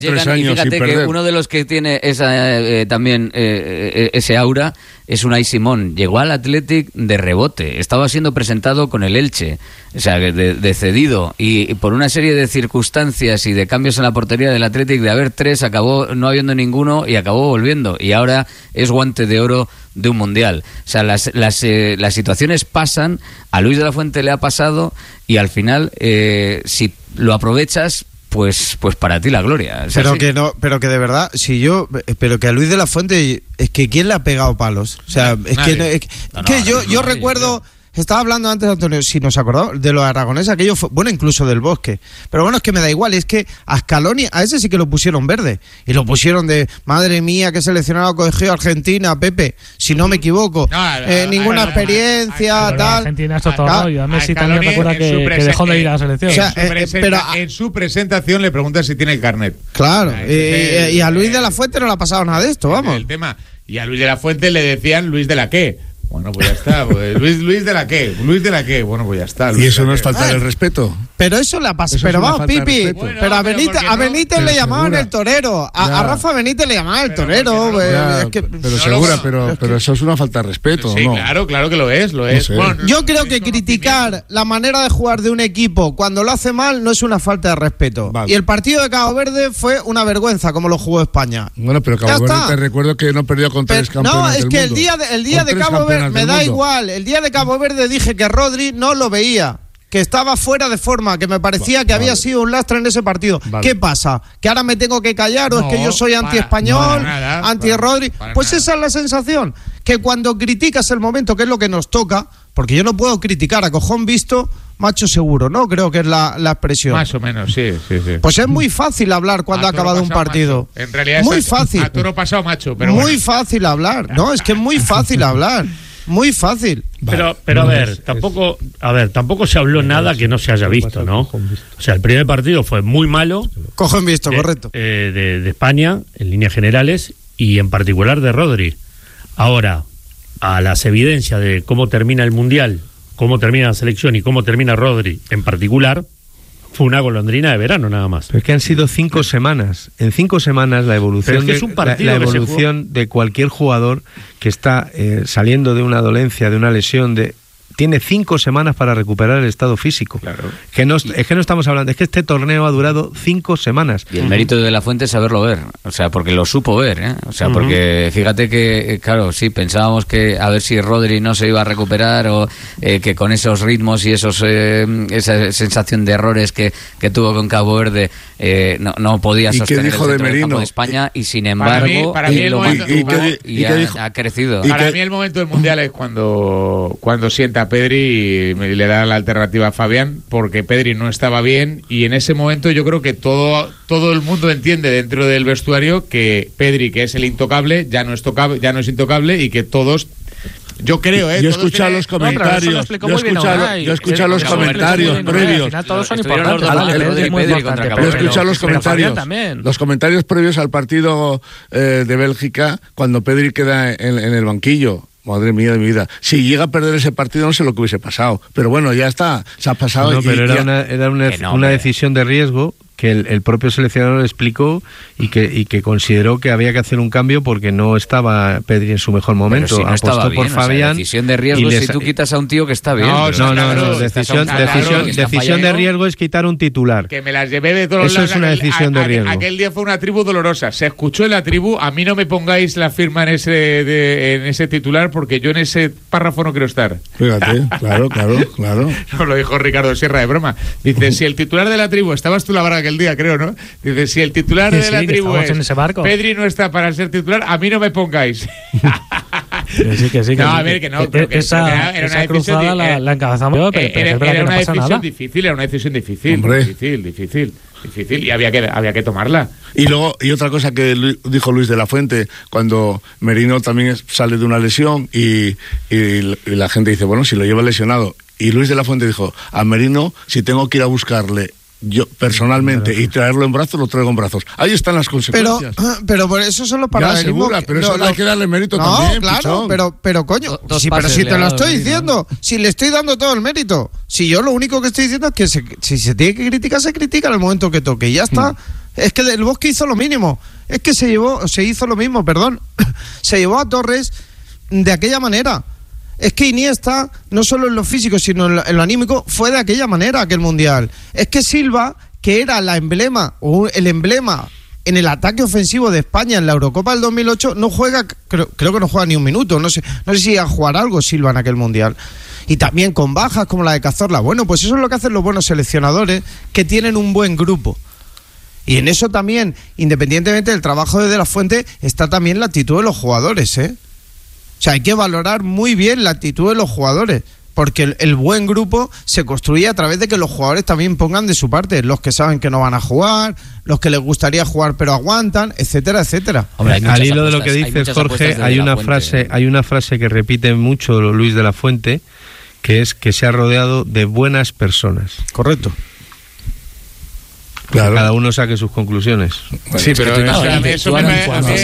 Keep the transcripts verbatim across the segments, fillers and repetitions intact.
Tres Llegan, años y fíjate sin que perder. Uno de los que tiene esa eh, también eh, ese aura es Unai Simón. Llegó al Athletic de rebote, estaba siendo presentado con el Elche, o sea, de, de cedido, y, y por una serie de circunstancias y de cambios en la portería del Athletic, de haber tres, acabó no habiendo ninguno y acabó volviendo, y ahora es guante de oro de un mundial. O sea, las, las, eh, las situaciones pasan, a Luis de la Fuente le ha pasado, y al final, eh, si lo aprovechas, pues pues para ti la gloria. O sea, pero sí. que no, pero que de verdad, si yo, pero que a Luis de la Fuente, es que ¿quién le ha pegado palos? O sea, es nadie. que, es, no, no, que no, yo, no, yo nadie, recuerdo... No. Estaba hablando antes, Antonio, si nos acordamos, de los aragoneses, aquello fue, bueno, incluso del Bosque. Pero bueno, es que me da igual, es que a Scaloni, a ese sí que lo pusieron verde. Y lo pusieron de, madre mía, que seleccionado cogió Argentina, Pepe, si no me equivoco. No, no, eh, no, ninguna no, experiencia, no, no, tal. Argentina es todo rollo. A Messi también recuerda que, que dejó de ir a la selección. O sea, en, su eh, pero a, en su presentación le preguntan si tiene el carnet. Claro, y, el, y a Luis de la Fuente no le ha pasado nada de esto, vamos. El tema. Y a Luis de la Fuente le decían Luis de la qué. Bueno, pues ya está. Pues, Luis, Luis de la qué, Luis de la qué. Bueno, pues ya está. Luis ¿Y eso no es faltar el respeto? Pero eso le pasa. Pero vamos, Pipi. Bueno, pero a Benítez, a Benítez no, le llamaban segura. el torero. A, a Rafa Benítez le llamaban el torero. No, ya, es que, pero no segura, lo, pero, es pero que, eso es una falta de respeto. Sí, ¿no? claro, claro que lo es. Lo es. No sé. Bueno, yo creo que criticar la manera de jugar de un equipo cuando lo hace mal no es una falta de respeto. Vale. Y el partido de Cabo Verde fue una vergüenza como lo jugó España. Bueno, pero Cabo Verde te recuerdo que no perdió con tres campeones. No, es que el día de, el día de Cabo Verde me da igual. El día de Cabo Verde dije que Rodri no lo veía, que estaba fuera de forma, que me parecía vale, que había vale. sido un lastre en ese partido. Vale. ¿Qué pasa? ¿Que ahora me tengo que callar o no, es que yo soy anti-español, no, anti-Rodri? Pues nada. Esa es la sensación, que cuando criticas el momento, que es lo que nos toca, porque yo no puedo criticar a cojón visto, macho seguro, ¿no? Creo que es la, la expresión. Más o menos, sí, sí, sí. Pues es muy fácil hablar cuando ha acabado un partido. Macho. En realidad muy es fácil. A toro pasado macho, pero Muy bueno. fácil hablar, ¿no? Es que es muy fácil hablar. Muy fácil. Pero, pero a ver, tampoco, a ver, tampoco se habló nada que no se haya visto, ¿no? O sea, el primer partido fue muy malo. Cojo visto, de, correcto. Eh, de, de España, en líneas generales, y en particular de Rodri. Ahora, a las evidencias de cómo termina el Mundial, cómo termina la selección y cómo termina Rodri en particular, fue una golondrina de verano nada más. Pero es que han sido cinco semanas. En cinco semanas la evolución, es que es un de, la, la evolución de cualquier jugador que está eh, saliendo de una dolencia, de una lesión, de tiene cinco semanas para recuperar el estado físico. Claro. Que no, es que no estamos hablando, es que este torneo ha durado cinco semanas. Y el mérito de la Fuente es saberlo ver, o sea, porque lo supo ver, ¿eh? O sea, uh-huh. porque fíjate que, claro, sí, pensábamos que a ver si Rodri no se iba a recuperar o eh, que con esos ritmos y esos eh, esa sensación de errores que, que tuvo con Cabo Verde eh, no, no podía sostener el centro del campo de España y sin embargo para mí, para mí lo momento, mantuvo y, y, y, y ha, ha crecido. Para que, mí el momento del Mundial es cuando, cuando sienta a Pedri y le da la alternativa a Fabián, porque Pedri no estaba bien y en ese momento yo creo que todo todo el mundo entiende dentro del vestuario que Pedri, que es el intocable, ya no es tocable, ya no es intocable y que todos yo creo, ¿eh? Yo he escuchado los comentarios. No, yo he escuchado, yo he escuchado los comentarios previos. Todos son importantes. Yo he escuchado los comentarios. Los comentarios previos al partido eh, de Bélgica, cuando Pedri queda en, en el banquillo. Madre mía de mi vida. Si llega a perder ese partido, no sé lo que hubiese pasado. Pero bueno, ya está. Se ha pasado. No, y, pero era, ya... una, era una, no, una decisión de riesgo que el, el propio seleccionador explicó y que y que consideró que había que hacer un cambio porque no estaba Pedri en su mejor momento. Pero si no apostó bien, por Fabián. O sea, decisión de riesgo les... si tú quitas a un tío que está bien. No, no, no, no, no. Decisión, decisión, decisión de riesgo es quitar un titular. Que me las llevé de todos los Eso es una decisión de riesgo. Aquel día fue una tribu dolorosa. Se escuchó en la tribu. A mí no me pongáis la firma en ese de, en ese titular porque yo en ese párrafo no quiero estar. Fíjate, claro, claro, claro. No lo dijo Ricardo Sierra de broma. Dice, si el titular de la tribu, estabas tú la barra aquel día, creo, ¿no? Dice, si el titular de sí, la sí, tribu es en ese barco. Pedri no está para ser titular, a mí no me pongáis. Que sí, que sí, que no, sí, a ver, que no. Que, que esa era, era esa una cruzada decisión, la, la encabezamos yo, pero, pero era, es verdad era que no una pasa decisión nada. difícil, era una decisión difícil, Hombre. difícil, difícil, difícil, y había que, había que tomarla. Y luego, y otra cosa que Lu, dijo Luis de la Fuente, cuando Merino también sale de una lesión y, y, y la gente dice, bueno, si lo lleva lesionado. Y Luis de la Fuente dijo, a Merino, si tengo que ir a buscarle Yo, personalmente, y traerlo en brazos, lo traigo en brazos. Ahí están las consecuencias. Pero, pero por eso son los paralelismos. Ya, segura, pero eso no, hay que darle mérito no, también. No, claro, pichón. pero, pero coño, sí, pero si te lo estoy diciendo, ¿no? Si le estoy dando todo el mérito. Si yo lo único que estoy diciendo es que se, si se tiene que criticar, se critica en el momento que toque. Y ya está. Mm. Es que el Bosque hizo lo mínimo. Es que se llevó, se hizo lo mismo, perdón. Se llevó a Torres de aquella manera. Es que Iniesta, no solo en lo físico, sino en lo, en lo anímico, fue de aquella manera aquel Mundial. Es que Silva, que era la emblema, o el emblema en el ataque ofensivo de España en la Eurocopa del dos mil ocho, no juega, creo, creo que no juega ni un minuto. No sé, no sé si iba a jugar algo Silva en aquel Mundial. Y también con bajas como la de Cazorla. Bueno, pues eso es lo que hacen los buenos seleccionadores, que tienen un buen grupo. Y en eso también, independientemente del trabajo de De La Fuente, está también la actitud de los jugadores, ¿eh? O sea, hay que valorar muy bien la actitud de los jugadores, porque el, el buen grupo se construye a través de que los jugadores también pongan de su parte, los que saben que no van a jugar, los que les gustaría jugar pero aguantan, etcétera, etcétera. Hombre, al hilo de lo que dices, hay Jorge, hay una frase, hay una frase que repite mucho Luis de la Fuente, que es que se ha rodeado de buenas personas. Correcto. Claro. Cada uno saque sus conclusiones. Bueno, sí, pero no, a mí eso me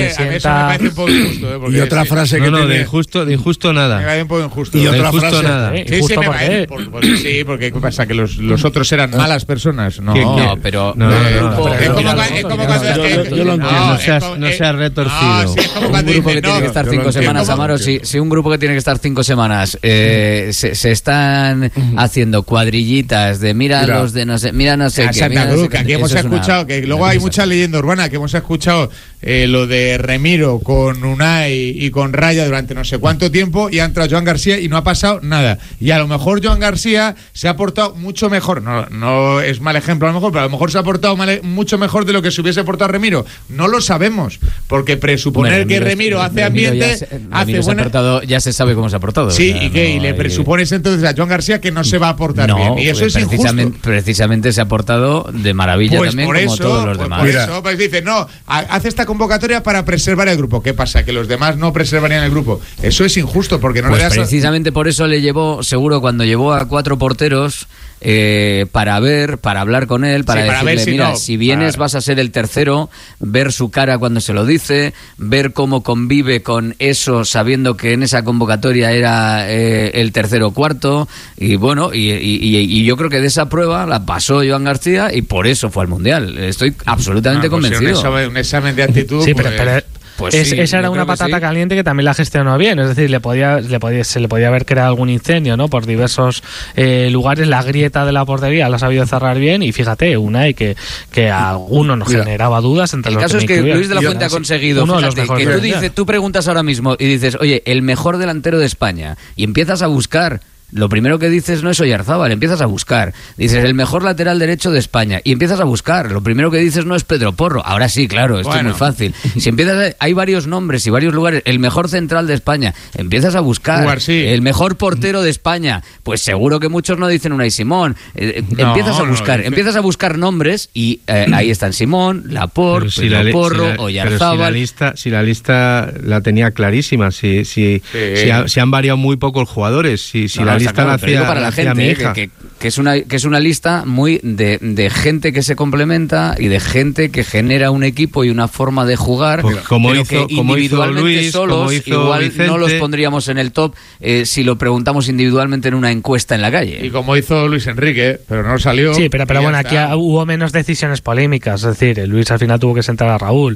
parece un poco injusto. ¿eh? Y otra frase sí. que no, no, tiene... de injusto, de injusto nada. Me parece un poco injusto. Y otra injusto frase nada. Sí, sí, sí, me parece, por, por, sí, porque ¿qué pasa? Que los, los otros eran malas personas. No, no pero no, no, no, es como cuando yo lo entiendo. No seas, no seas retorcido. Sí, es como cuando un grupo que tiene que estar cinco semanas, Amaro, si si un grupo que tiene que estar cinco semanas se están haciendo cuadrillitas de mira los de no sé, mira no sé qué. Santa Cruz, que aquí hemos escuchado que luego hay mucha leyenda urbana, que hemos escuchado eh, lo de Remiro con Unai y con Raya durante no sé cuánto tiempo, y ha entrado Joan García y no ha pasado nada. Y a lo mejor Joan García se ha portado mucho mejor, no, no es mal ejemplo a lo mejor, pero a lo mejor se ha portado mal, mucho mejor de lo que se hubiese portado Remiro. No lo sabemos, porque presuponer bueno, que Remiro hace Remiro ambiente ya se, hace buena... se portado, ya se sabe cómo se ha portado. Sí, o sea, y que no y le hay... presupones entonces a Joan García que no se va a portar no, bien, y eso pues es precisamente, injusto. Precisamente se ha portado de maravilla pues también, por como eso, todos los pues demás. Por eso, pues dice, no, hace esta convocatoria para preservar el grupo. ¿Qué pasa? Que los demás no preservarían el grupo. Eso es injusto, porque no pues le das... precisamente por eso le llevó, seguro, cuando llevó a cuatro porteros eh, para ver, para hablar con él, para, sí, para decirle, si mira, no, si vienes para... vas a ser el tercero, ver su cara cuando se lo dice, ver cómo convive con eso, sabiendo que en esa convocatoria era eh, el tercero o cuarto, y bueno, y, y, y yo creo que de esa prueba la pasó Joan García y por eso fue al Mundial. Estoy absolutamente ah, pues convencido. Un examen, un examen de actitud. Sí, pues... pero, pero Pues es, sí, esa era una patata sí. caliente que también la gestionó bien, es decir, le podía, le podía, se le podía haber creado algún incendio, ¿no? Por diversos eh, lugares, la grieta de la portería la ha sabido cerrar bien, y fíjate, una y que, que a alguno nos Mira, generaba dudas entre el los caso que es que Luis de la Fuente ha conseguido, uno fíjate, de los que tú dices, tú preguntas ahora mismo y dices, oye, el mejor delantero de España, y empiezas a buscar. Lo primero que dices no es Oyarzábal, empiezas a buscar. Dices, el mejor lateral derecho de España, y empiezas a buscar. Lo primero que dices no es Pedro Porro. Ahora sí, claro, esto bueno. es muy fácil. Si empiezas, a, hay varios nombres y varios lugares. El mejor central de España, empiezas a buscar. Jugar, sí. El mejor portero de España, pues seguro que muchos no dicen Unai Simón. Eh, no, empiezas a buscar, no, no, empiezas a buscar nombres y eh, ahí están Simón, Laporte, si Pedro la, Porro, si la, Oyarzábal. Si la lista, si la lista la tenía clarísima, si, si, sí. si, ha, si han variado muy poco los jugadores, si, si no, la no, lista claro, la hacía la gente, eh, que, que, que es una que es una lista muy de, de gente que se complementa y de gente que genera un equipo y una forma de jugar, pues como pero hizo, que como individualmente hizo Luis, solos como hizo igual Vicente. No los pondríamos en el top eh, si lo preguntamos individualmente en una encuesta en la calle. Y como hizo Luis Enrique, pero no salió. Sí, pero, pero bueno, está. Aquí hubo menos decisiones polémicas, es decir, Luis al final tuvo que sentar a Raúl.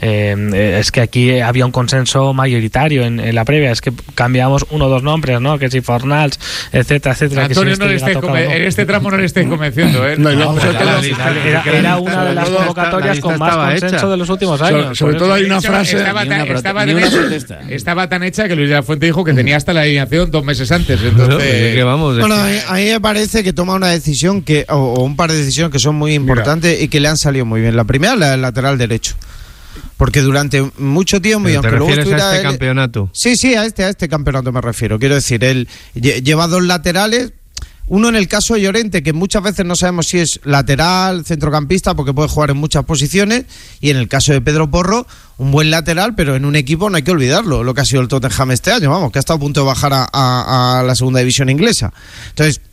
Eh, es que aquí había un consenso mayoritario en, en la previa, es que cambiamos uno o dos nombres, ¿no? Que si Fornals, etcétera, etcétera. Antonio, que si no le estés come, en este tramo no le estés convenciendo, ¿eh? No, no, no, era, era, era una de las convocatorias con más consenso hecha. de los últimos años. Sobre, sobre todo hay una frase... Estaba, una tan, prote- estaba, una tan, estaba tan hecha que Luis de la Fuente dijo que tenía hasta la alineación dos meses antes. Entonces... que vamos, bueno, a mí, a mí me parece que toma una decisión que o, o un par de decisiones que son muy importantes Mira. y que le han salido muy bien. La primera, la del lateral derecho. Porque durante mucho tiempo, y aunque ¿te luego refieres estuviera a este él, campeonato? Sí, sí, a este, a este campeonato me refiero. Quiero decir, él lleva dos laterales. Uno en el caso de Llorente, que muchas veces no sabemos si es lateral, centrocampista, porque puede jugar en muchas posiciones. Y en el caso de Pedro Porro, un buen lateral, pero en un equipo no hay que olvidarlo, lo que ha sido el Tottenham este año, vamos, que ha estado a punto de bajar a, a, a la segunda división inglesa. Entonces,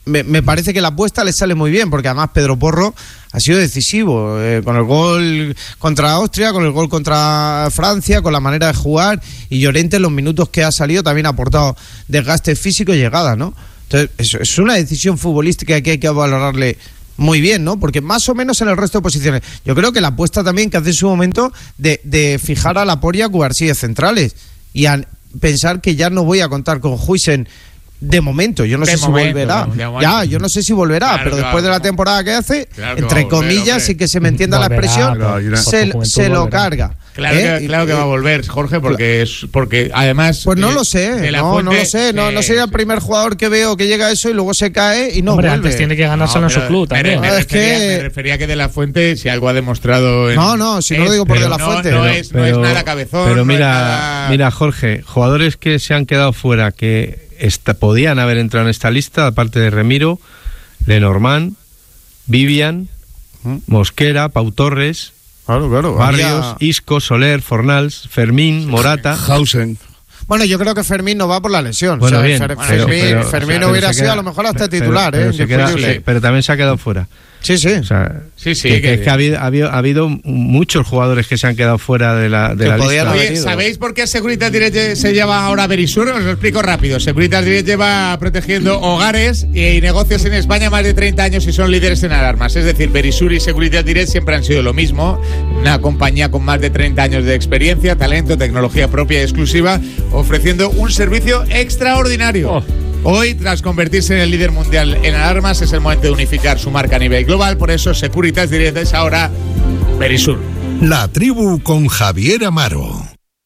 me, me parece que la apuesta le sale muy bien, porque además Pedro Porro ha sido decisivo, eh, con el gol contra Austria, con el gol contra Francia, con la manera de jugar, y Llorente en los minutos que ha salido también ha aportado desgaste físico y llegada, ¿no? Entonces, es, es una decisión futbolística que hay que valorarle muy bien, ¿no? Porque más o menos en el resto de posiciones. Yo creo que la apuesta también que hace en su momento de, de fijar a Laporte y a Cubarsí de centrales, y a pensar que ya no voy a contar con Huijsen de momento, yo no de sé momento, si volverá. No, ya, yo no sé si volverá, claro, pero claro, después de la no. temporada que hace, claro que entre volver, comillas, y que se me entienda volverá, la expresión, claro, se, se lo carga. Claro, ¿eh? que, claro que va a volver, Jorge, porque es porque además. Pues no eh, lo sé, no, Fuente, no lo sé, no, eh, no sería el primer jugador que veo que llega a eso y luego se cae y no Hombre, vuelve. antes tiene que ganárselo no, en su club me, también. me, No, es refería, que- me refería que De La Fuente, si algo ha demostrado. En, No, no, si no es- lo digo por pero De La no- Fuente. No, Pero- es, no es nada cabezón. Pero no mira, es nada... mira, Jorge, jugadores que se han quedado fuera, que esta, podían haber entrado en esta lista, aparte de Remiro, Lenormand, Vivian, Mosquera, Pau Torres, Claro, claro. Barrios, había- Isco, Soler, Fornals, Fermín, Morata. Hausen. Bueno, yo creo que Fermín no va por la lesión. Bueno, o sea, bien, Fer- pero- Fermín, pero- Fermín pero hubiera se sido queda- a lo mejor hasta pero- titular, pero ¿eh? se queda- Indiscutible. sí, pero también se ha quedado fuera. Sí, sí. O sea, Sí, sí, que, que- que es que ha habido, ha, habido, ha habido muchos jugadores que se han quedado fuera de la, de Que la podían lista. haber Oye, ido. ¿sabéis por qué Securitas Direct se lleva ahora Verisur? Os lo explico rápido. Securitas Direct lleva protegiendo hogares y negocios en España más de treinta años y son líderes en alarmas. Es decir, Verisur y Securitas Direct siempre han sido lo mismo. Una compañía con más de treinta años de experiencia, talento, tecnología propia y exclusiva, ofreciendo un servicio extraordinario. Oh. Hoy, tras convertirse en el líder mundial en alarmas, es el momento de unificar su marca a nivel global. Por eso, Securitas Direct es ahora Verisur. La tribu con Javier Amaro.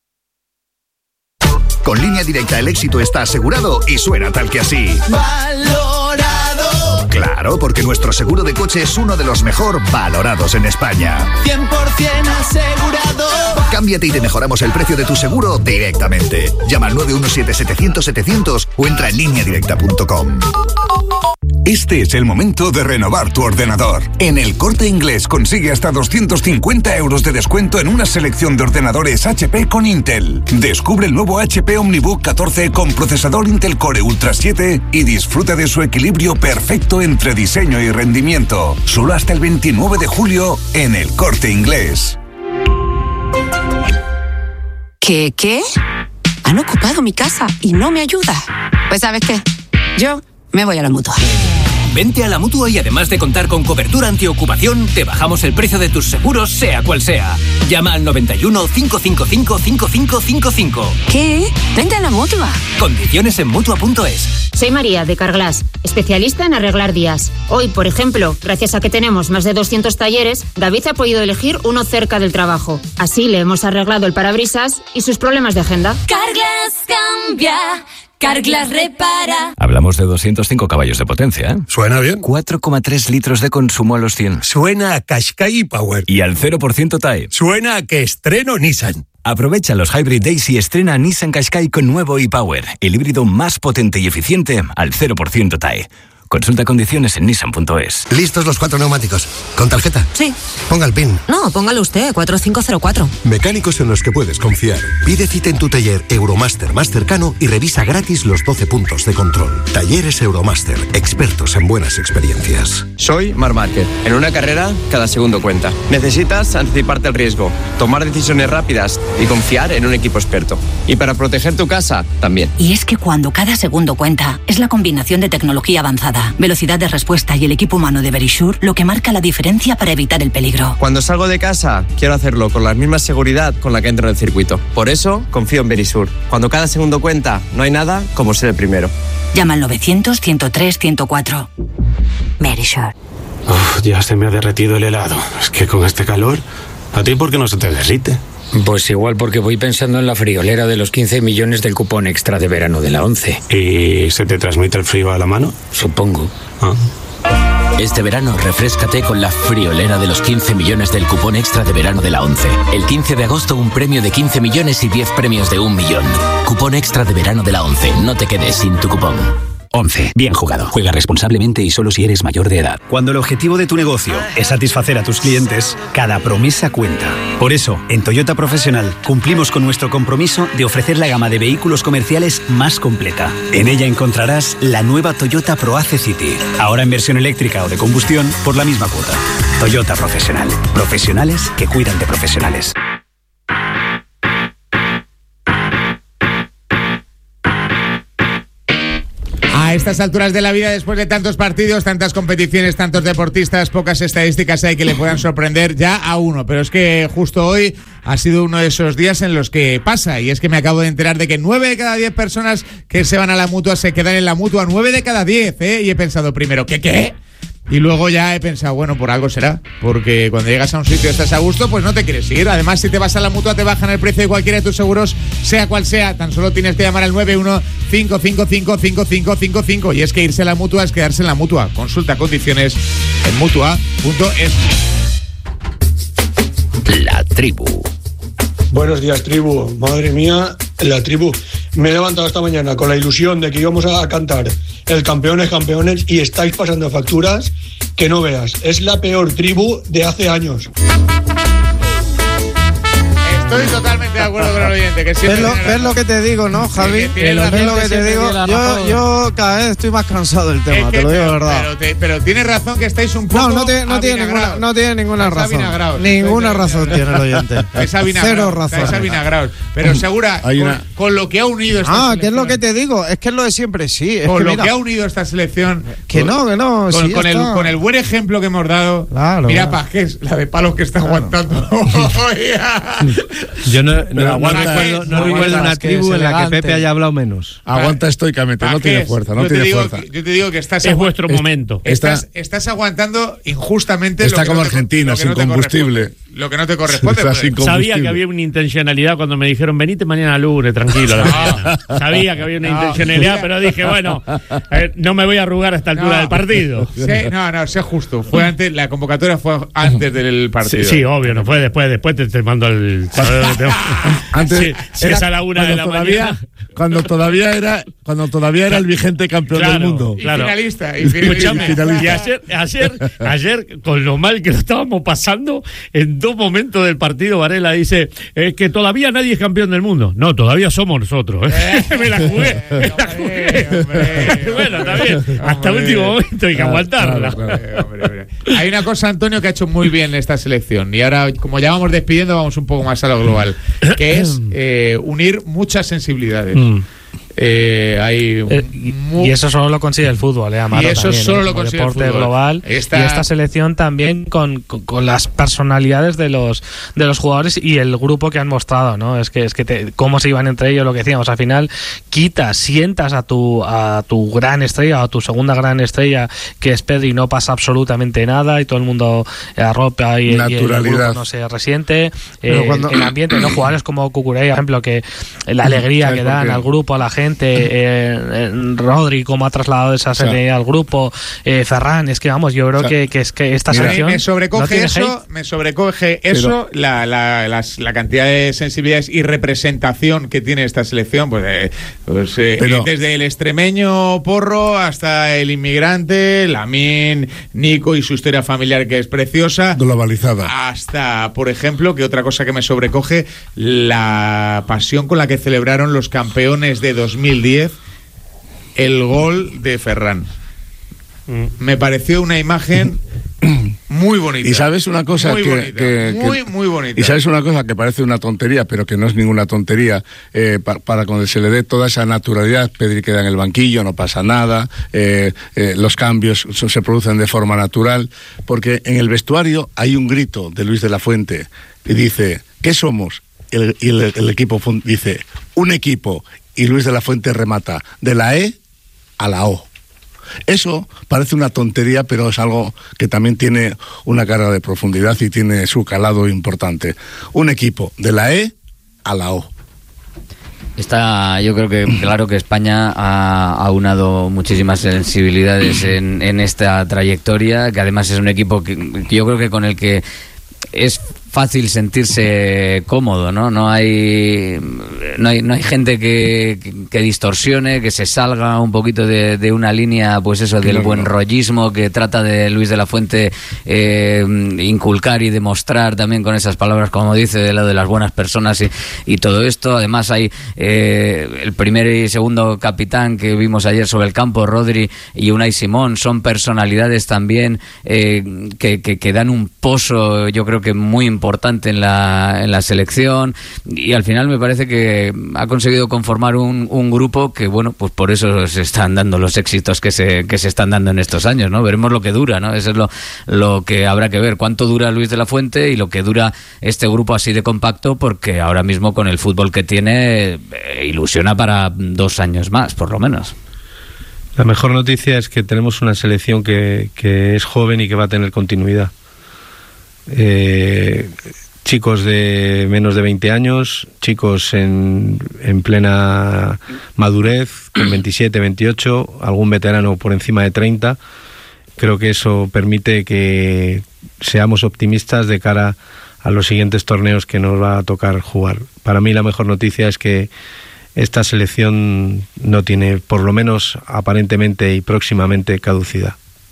Con Línea Directa el éxito está asegurado y suena tal que así. Valorado. Claro, porque nuestro seguro de coche es uno de los mejor valorados en España. cien por ciento asegurado. Cámbiate y te mejoramos el precio de tu seguro directamente. Llama al nueve uno siete, setecientos, setecientos o entra en línea directa punto com. Este es el momento de renovar tu ordenador. En El Corte Inglés consigue hasta doscientos cincuenta euros de descuento en una selección de ordenadores H P con Intel. Descubre el nuevo H P OmniBook catorce con procesador Intel Core Ultra siete y disfruta de su equilibrio perfecto entre diseño y rendimiento. Solo hasta el veintinueve de julio en El Corte Inglés. ¿Qué, qué? Han ocupado mi casa y no me ayuda. Pues ¿sabes qué? Yo me voy a la Mutua. Vente a la Mutua y además de contar con cobertura antiocupación, te bajamos el precio de tus seguros, sea cual sea. Llama al noventa y uno, cinco cinco cinco, cinco cinco cinco cinco. ¿Qué? Vente a la Mutua. Condiciones en Mutua punto es. Soy María, de Carglass, especialista en arreglar días. Hoy, por ejemplo, gracias a que tenemos más de doscientos talleres, David ha podido elegir uno cerca del trabajo. Así le hemos arreglado el parabrisas y sus problemas de agenda. Carglass cambia. Carglass repara. Hablamos de doscientos cinco caballos de potencia, ¿eh? Suena bien. cuatro coma tres litros de consumo a los cien. Suena a Qashqai Power. Y al cero por ciento T A E. Suena a que estreno Nissan. Aprovecha los Hybrid Days y estrena Nissan Qashqai con nuevo e-Power, el híbrido más potente y eficiente al cero por ciento T A E. Consulta condiciones en nissan punto es. ¿Listos los cuatro neumáticos? ¿Con tarjeta? Sí. Ponga el PIN. No, póngalo usted, cuatro cinco cero cuatro. Mecánicos en los que puedes confiar. Pide cita en tu taller Euromaster más cercano y revisa gratis los doce puntos de control. Talleres Euromaster, expertos en buenas experiencias. Soy Marc Márquez. En una carrera, cada segundo cuenta. Necesitas anticiparte al riesgo, tomar decisiones rápidas y confiar en un equipo experto. Y para proteger tu casa, también. Y es que cuando cada segundo cuenta, es la combinación de tecnología avanzada, velocidad de respuesta y el equipo humano de Verisur lo que marca la diferencia para evitar el peligro. Cuando salgo de casa, quiero hacerlo con la misma seguridad con la que entro en el circuito. Por eso, confío en Verisur. Cuando cada segundo cuenta, no hay nada como ser el primero. Llama al novecientos, ciento tres, ciento cuatro. Verisur. Uf, ya se me ha derretido el helado. Es que con este calor, ¿a ti por qué no se te derrite? Pues igual porque voy pensando en la friolera de los quince millones del cupón extra de verano de la once. ¿Y se te transmite el frío a la mano? Supongo. Ah. Este verano refréscate con la friolera de los quince millones del cupón extra de verano de la once. El quince de agosto un premio de quince millones y diez premios de un millón. Cupón extra de verano de la once. No te quedes sin tu cupón. once. Bien jugado. Juega responsablemente y solo si eres mayor de edad. Cuando el objetivo de tu negocio es satisfacer a tus clientes, cada promesa cuenta. Por eso, en Toyota Profesional cumplimos con nuestro compromiso de ofrecer la gama de vehículos comerciales más completa. En ella encontrarás la nueva Toyota ProAce City, ahora en versión eléctrica o de combustión por la misma cuota. Toyota Profesional. Profesionales que cuidan de profesionales. A estas alturas de la vida, después de tantos partidos, tantas competiciones, tantos deportistas, pocas estadísticas hay que le puedan sorprender ya a uno. Pero es que justo hoy ha sido uno de esos días en los que pasa. Y es que me acabo de enterar de que nueve de cada diez personas que se van a la Mutua se quedan en la Mutua. nueve de cada diez, ¿eh? Y he pensado primero, ¿qué qué? Y luego ya he pensado, bueno, por algo será. Porque cuando llegas a un sitio y estás a gusto, pues no te quieres ir. Además, si te vas a la Mutua, te bajan el precio de cualquiera de tus seguros, sea cual sea. Tan solo tienes que llamar al nueve uno cinco cinco cinco cinco cinco cinco cinco. Y es que irse a la Mutua es quedarse en la Mutua. Consulta condiciones en mutua punto es. La tribu. Buenos días, tribu. Madre mía, la tribu. Me he levantado esta mañana con la ilusión de que íbamos a cantar el Campeones, Campeones, y estáis pasando facturas que no veas. Es la peor tribu de hace años. Estoy totalmente de acuerdo con el oyente. Que ¿Ves lo, ¿Ves lo que te digo, no, Javi? ¿Ves lo que te digo? Yo, yo cada vez estoy más cansado del tema, te lo digo de verdad. Pero, te, pero tienes razón que estáis un poco. No, no, te, no, tiene, ninguna, no tiene ninguna razón. Ninguna razón tiene el oyente. Cero razón. Estáis avinagrados. Pero Segura, con, una... con lo que ha unido esta Ah, selección. ¿qué es lo que te digo? Es que es lo de siempre, sí. Es con que lo mira, que ha unido esta selección. Que con, no, que no. Con, sí, con, el, con el buen ejemplo que hemos dado. Claro, mira, claro. Pajés, la de palos que está claro. aguantando. Yo no. No, aguanta, no recuerdo, no recuerdo una tribu en la que Pepe haya hablado menos. Aguanta estoicamente, no tiene fuerza, no tiene fuerza. Yo te digo que estás es vuestro momento. Estás, estás aguantando injustamente. Está lo que como no te, Argentina, lo que sin no te combustible. Lo que no te corresponde. Pues. Sabía que había una intencionalidad cuando me dijeron venite mañana al lunes, tranquilo. No. Sabía que había una no, intencionalidad, pero dije, bueno, eh, no me voy a arrugar a esta altura no, del partido. Sí, no, no, sé justo. Fue antes, la convocatoria fue antes del partido. Sí, sí, obvio, no fue después. Después te, te mando el. Antes, sí, si es a la una de la todavía, mañana. Cuando todavía era, cuando todavía era el vigente campeón claro, del mundo. Y claro. finalista. Y finalista. Escuchame, y ayer, ayer, ayer, con lo mal que lo estábamos pasando, en dos momentos del partido, Varela dice eh, que todavía nadie es campeón del mundo. No, todavía somos nosotros. ¿eh? Eh, me la jugué. Me la jugué. Hombre, bueno, está bien. Hasta el último momento hay que aguantarla. Hombre, hombre, hombre. Hay una cosa, Antonio, que ha hecho muy bien esta selección. Y ahora, como ya vamos despidiendo, vamos un poco más a lo global. Que es eh, unir muchas sensibilidades. Mm. Eh, hay eh, y, y eso solo lo consigue el fútbol, eh, Amaro, y eso también, solo eh, lo consigue deporte el fútbol global. Esta... Y esta selección también con, con, con las personalidades de los de los jugadores y el grupo que han mostrado, ¿no? Es que es que te, cómo se iban entre ellos, lo que decíamos, al final quitas, sientas a tu a tu gran estrella o a tu segunda gran estrella, que es Pedri, no pasa absolutamente nada y todo el mundo arropa y, y el grupo no se resiente. Eh, cuando... el ambiente, ¿no? Jugadores como Cucurella, por ejemplo, que la alegría que dan al grupo, a la gente, eh, Rodri, cómo ha trasladado esa serie al grupo, eh, Ferran, es que vamos, yo creo o sea, que, que es que esta mira, selección me sobrecoge no eso, hate. me sobrecoge eso, Pero, la, la, la, la cantidad de sensibilidades y representación que tiene esta selección, pues, eh, pues eh, Pero, desde el extremeño Porro hasta el inmigrante, Lamine, Nico y su historia familiar que es preciosa, globalizada, hasta, por ejemplo, que otra cosa que me sobrecoge, la pasión con la que celebraron los campeones de dos mil diez el gol de Ferran. Me pareció una imagen muy bonita. Y sabes una cosa muy que, bonita, que, muy, que, muy bonita. Y sabes una cosa que parece una tontería, pero que no es ninguna tontería, eh, para, para cuando se le dé toda esa naturalidad. Pedri queda en el banquillo, no pasa nada, eh, eh, los cambios se producen de forma natural, porque en el vestuario hay un grito de Luis de la Fuente y dice, ¿qué somos? Y el, el, el equipo dice, un equipo, y Luis de la Fuente remata, de la E a la O. Eso parece una tontería, pero es algo que también tiene una carga de profundidad y tiene su calado importante. Un equipo de la E a la O. Está, yo creo que claro que España ha aunado muchísimas sensibilidades en, en esta trayectoria, que además es un equipo que, que yo creo que con el que es fácil sentirse cómodo, ¿no? No hay no hay, no hay gente que, que, que distorsione, que se salga un poquito de, de una línea, pues eso, del buen rollismo que trata de Luis de la Fuente eh, inculcar y demostrar también con esas palabras, como dice, de lo de las buenas personas y, y todo esto. Además hay eh, el primer y segundo capitán que vimos ayer sobre el campo, Rodri y Unai Simón, son personalidades también eh, que, que, que dan un pozo, yo creo que muy importante en la, en la selección, y al final me parece que ha conseguido conformar un, un grupo que, bueno, pues por eso se están dando los éxitos que se, que se están dando en estos años, ¿no? Veremos lo que dura, ¿no? Eso es lo, lo que habrá que ver, cuánto dura Luis de la Fuente y lo que dura este grupo así de compacto, porque ahora mismo con el fútbol que tiene eh, ilusiona para dos años más, por lo menos. La mejor noticia es que tenemos una selección que, que es joven y que va a tener continuidad. Eh, chicos de menos de veinte años, chicos en, en plena madurez, con veintisiete, veintiocho, algún veterano por encima de treinta. Creo que eso permite que seamos optimistas de cara a los siguientes torneos que nos va a tocar jugar. Para mí la mejor noticia es que esta selección no tiene, por lo menos aparentemente y próximamente, caducidad.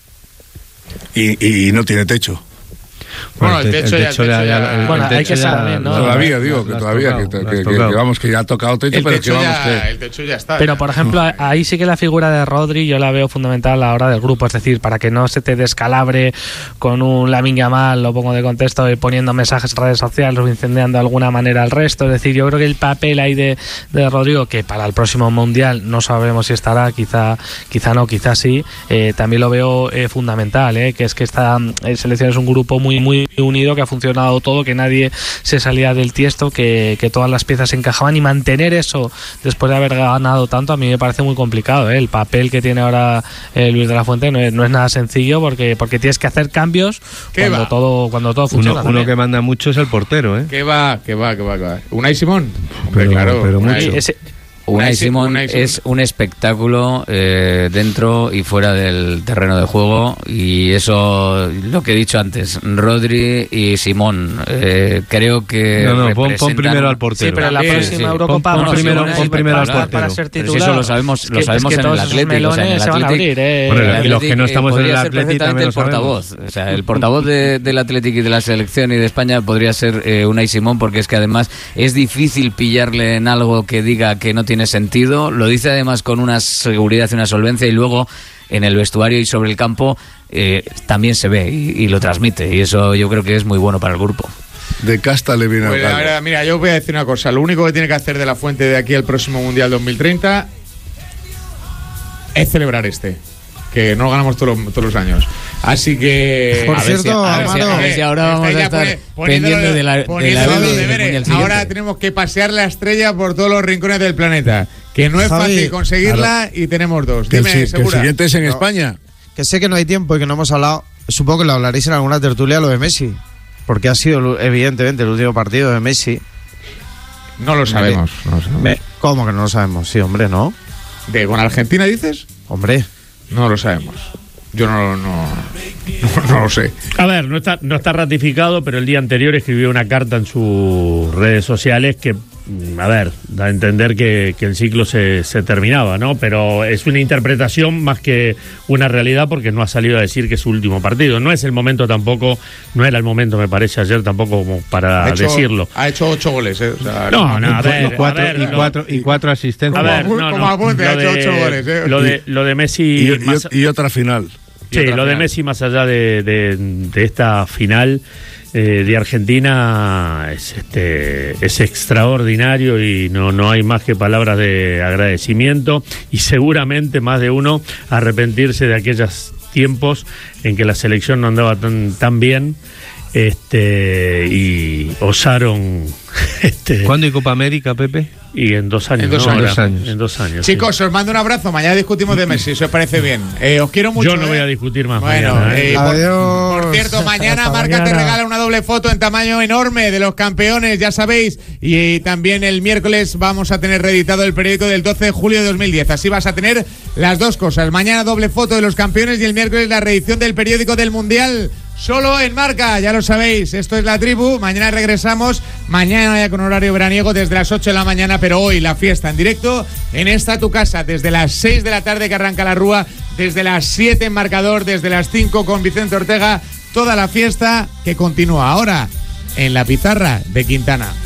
Y, y no tiene techo. Bueno, el techo, el techo ya, ya, ya, el, bueno, el techo hay que saber, ¿no? Todavía, digo, que todavía, que, que, que, que vamos, que ya ha tocado techo, el pero techo que vamos ya, que... el techo ya está. Pero, ya. por ejemplo, ahí sí que la figura de Rodri yo la veo fundamental a la hora del grupo, es decir, para que no se te descalabre con un Lamine Yamal, lo pongo de contexto, y poniendo mensajes en redes sociales o incendiando de alguna manera al resto. Es decir, yo creo que el papel ahí de, de Rodrigo, que para el próximo Mundial no sabemos si estará, quizá quizá no, quizá sí, eh, también lo veo eh, fundamental, eh, que es que esta eh, selección es un grupo muy, muy unido, que ha funcionado todo, que nadie se salía del tiesto, que, que todas las piezas se encajaban, y mantener eso después de haber ganado tanto a mí me parece muy complicado, ¿eh? El papel que tiene ahora eh, Luis de la Fuente no es, no es nada sencillo, porque porque tienes que hacer cambios cuando va? todo cuando todo funciona. Uno, uno que manda mucho es el portero, ¿eh? ¿Qué va? ¿Qué va? ¿Qué va? ¿Qué va? Unai Simón. Pero, claro, pero Unai. mucho. Ese, Unai Simón es un espectáculo eh, dentro y fuera del terreno de juego, y eso, lo que he dicho antes, Rodri y Simón, eh, creo que no, no, pon, pon primero al portero. Sí, pero la sí, próxima sí. Eurocopa pon, pon primero, pon primero al portero. Para ser titular. Pero si eso lo sabemos, lo es que, sabemos es que en el Atlético, o sea, en el se van a Atlético, abrir, eh. Bueno, el y los que no estamos eh, en el podría ser Atlético perfectamente también el lo portavoz, o sea, el portavoz de, del Atlético y de la selección y de España podría ser eh, Unai Simón, porque es que además es difícil pillarle en algo que diga que no tiene sentido, lo dice además con una seguridad y una solvencia, y luego en el vestuario y sobre el campo eh, también se ve y, y lo transmite, y eso yo creo que es muy bueno para el grupo. De casta le viene pues, al ahora, mira, yo voy a decir una cosa, lo único que tiene que hacer de la Fuente de aquí al próximo Mundial dos mil treinta es celebrar este, que no ganamos todos los, todos los años. Así que... Por a cierto, ver si, a ver si, a ver si ahora vamos a estar pendiente de la, de la los deberes. Ahora tenemos que pasear la estrella por todos los rincones del planeta, que no es Javi, fácil conseguirla, claro. Y tenemos dos. Dime, que, el, que el siguiente es en no, España. Que sé que no hay tiempo y que no hemos hablado, supongo que lo hablaréis en alguna tertulia, lo de Messi, porque ha sido evidentemente el último partido de Messi. No lo sabemos. Me, no lo sabemos. Me, ¿Cómo que no lo sabemos? Sí, hombre, ¿no? ¿De con Argentina dices? Hombre. No lo sabemos. Yo no, no, no, no lo sé. A ver, no está, no está ratificado, pero el día anterior escribió una carta en sus redes sociales que, a ver, da a entender que, que el ciclo se, se terminaba, ¿no? Pero es una interpretación más que una realidad, porque no ha salido a decir que es su último partido. No es el momento tampoco, no era el momento, me parece, ayer tampoco como para ha hecho, decirlo. Ha hecho ocho goles, ¿eh? O sea, no, no, a ver, y cuatro, a ver, y, no, cuatro, y cuatro asistencias. A ver, no, como no, apunte, ha hecho de, ocho goles, ¿eh? Lo de, lo de Messi... Y, y, más, y otra final. Sí, lo final. de Messi, más allá de, de, de esta final eh, de Argentina, es, este, es extraordinario, y no, no hay más que palabras de agradecimiento, y seguramente más de uno arrepentirse de aquellos tiempos en que la selección no andaba tan, tan bien, este y osaron... Este, ¿Cuándo hay Copa América, Pepe? Y en dos años. En dos, ¿no? años. dos años. En dos años. Chicos, sí. Os mando un abrazo. Mañana discutimos de Messi, si os parece bien. Eh, os quiero mucho. Yo no eh. voy a discutir más. Bueno, mañana, ¿eh? eh, por, Adiós. por cierto, mañana Hasta Marca mañana. te regala una doble foto en tamaño enorme de los campeones, ya sabéis. Y, y también el miércoles vamos a tener reeditado el periódico del doce de julio de dos mil diez. Así vas a tener las dos cosas. Mañana doble foto de los campeones y el miércoles la reedición del periódico del Mundial. solo en Marca, ya lo sabéis, esto es La Tribu, mañana regresamos, mañana ya con horario veraniego desde las ocho de la mañana, pero hoy la fiesta en directo en esta tu casa, desde las seis de la tarde que arranca la Rúa, desde las siete en Marcador, desde las cinco con Vicente Ortega, toda la fiesta que continúa ahora en la pizarra de Quintana.